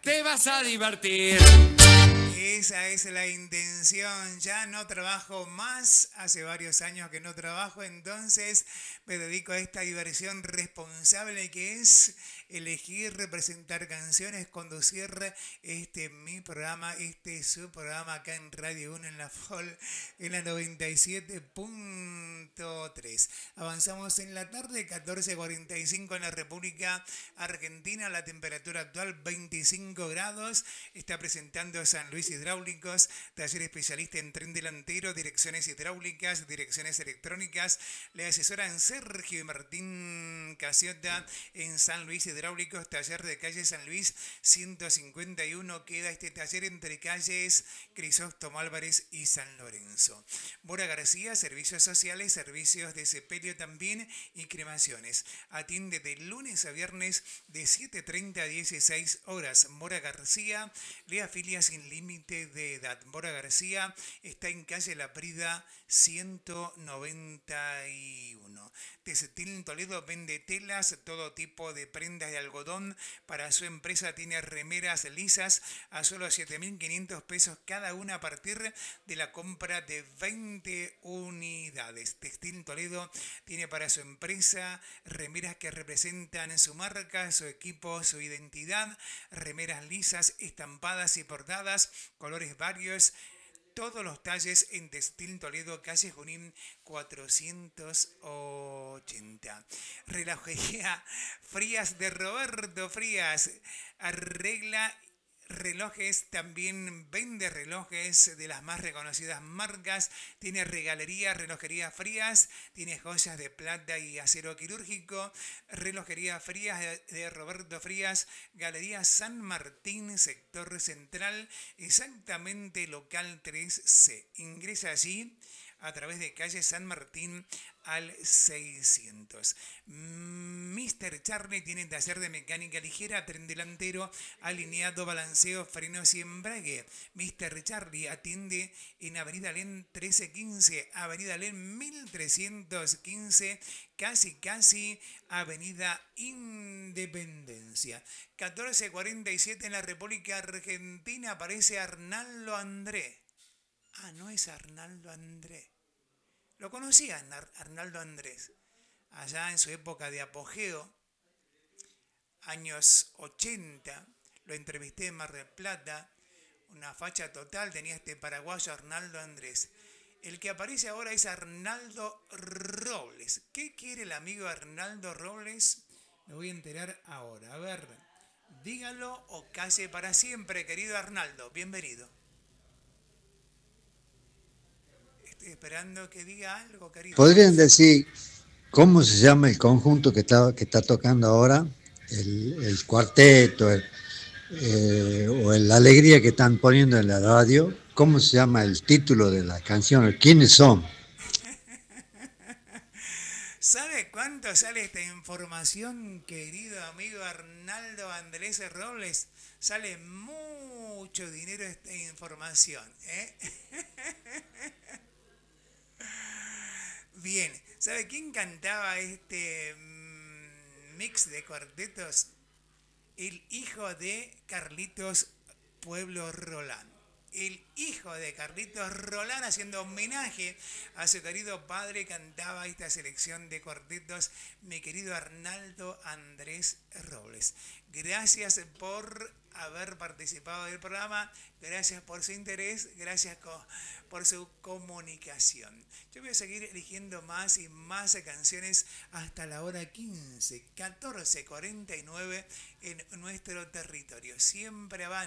te vas a divertir. Esa es la intención. Ya no trabajo más. Hace varios años que no trabajo. Entonces me dedico a esta diversión responsable que es elegir, representar canciones, conducir mi programa, su programa acá en Radio 1 en la FOL, en la 97.3. Avanzamos en la tarde, 14:45 en la República Argentina. La temperatura actual 25 grados. Está presentando San Luis Hidráulicos, taller especialista en tren delantero, direcciones hidráulicas, direcciones electrónicas. Le asesoran Sergio y Martín Casiota en San Luis Hidráulicos, taller de calle San Luis 151. Queda este taller entre calles Crisóstomo Álvarez y San Lorenzo. Mora García, servicios sociales, servicios de sepelio también y cremaciones. Atiende de lunes a viernes de 7:30 a 16 horas. Mora García le afilia sin límite de edad. Mora García está en calle La Prida 191. Textil Toledo vende telas, todo tipo de prendas de algodón. Para su empresa tiene remeras lisas a solo 7.500 pesos cada una a partir de la compra de 20 unidades. Textil Toledo tiene para su empresa remeras que representan su marca, su equipo, su identidad. Remeras lisas, estampadas y bordadas, colores varios. Todos los talles en Textil Toledo, calle Junín 480. Relojería Frías de Roberto Frías. Arregla relojes, también vende relojes de las más reconocidas marcas. Tiene relojería Frías, tiene joyas de plata y acero quirúrgico. Relojería Frías de Roberto Frías, Galería San Martín, sector central, exactamente local 3C. Ingresa allí a través de calle San Martín al 600. Mr. Charlie tiene taller de mecánica ligera, tren delantero, alineado, balanceo, frenos y embrague. Mr. Charlie atiende en Avenida Alem 1315, Avenida Alem 1315, casi Avenida Independencia. 14:47 en la República Argentina. Aparece Arnaldo André. Ah, no es Arnaldo André. Lo conocían, Arnaldo Andrés, allá en su época de apogeo, años 80, lo entrevisté en Mar del Plata, una facha total tenía este paraguayo Arnaldo Andrés. El que aparece ahora es Arnaldo Robles. ¿Qué quiere el amigo Arnaldo Robles? Me voy a enterar ahora. A ver, dígalo o calle para siempre, querido Arnaldo. Bienvenido. Esperando que diga algo, querido. ¿Podrían decir cómo se llama el conjunto que está tocando ahora? El cuarteto, o la alegría que están poniendo en la radio. ¿Cómo se llama el título de la canción? ¿Quiénes son? ¿Sabe cuánto sale esta información, querido amigo Arnaldo Andrés Robles? Sale mucho dinero esta información, ¿eh? Bien, ¿sabe quién cantaba este mix de cuartetos? El hijo de Carlitos Pueblo Rolán. El hijo de Carlitos Rolán, haciendo homenaje a su querido padre, cantaba esta selección de cuartetos, mi querido Arnaldo Andrés Robles. Gracias por haber participado del programa, gracias por su interés, gracias por su comunicación. Yo voy a seguir eligiendo más y más canciones hasta la hora 15, 14:49 en nuestro territorio. Siempre avanza.